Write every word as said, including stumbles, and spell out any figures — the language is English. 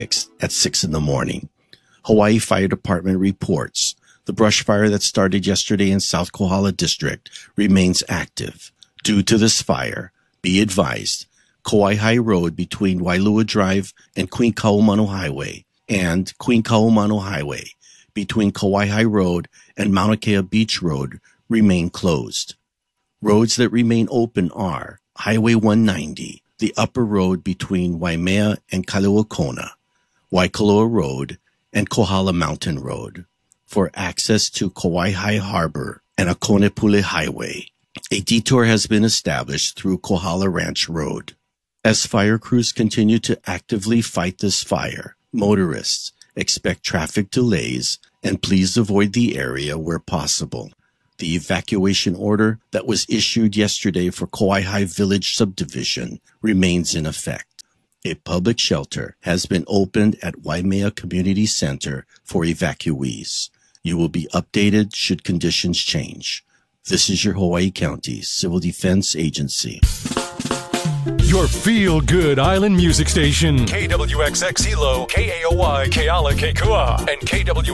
at six in the morning. Hawaii Fire Department reports the brush fire that started yesterday in South Kohala District remains active. Due to this fire, be advised, Kauai High Road between Wailua Drive and Queen Kaumanu Highway and Queen Kaumanu Highway between Kauai High Road and Mauna Kea Beach Road remain closed. Roads that remain open are Highway one ninety, the upper road between Waimea and Kailua-Kona, Waikoloa Road, and Kohala Mountain Road. For access to Kauai High Harbor and Akonepule Highway, a detour has been established through Kohala Ranch Road. As fire crews continue to actively fight this fire, motorists expect traffic delays and please avoid the area where possible. The evacuation order that was issued yesterday for Kauai High Village subdivision remains in effect. A public shelter has been opened at Waimea Community Center for evacuees. You will be updated should conditions change. This is your Hawaii County Civil Defense Agency. Your feel-good island music station. K W X X Hilo, K A O Y, Keala Kekua, and K W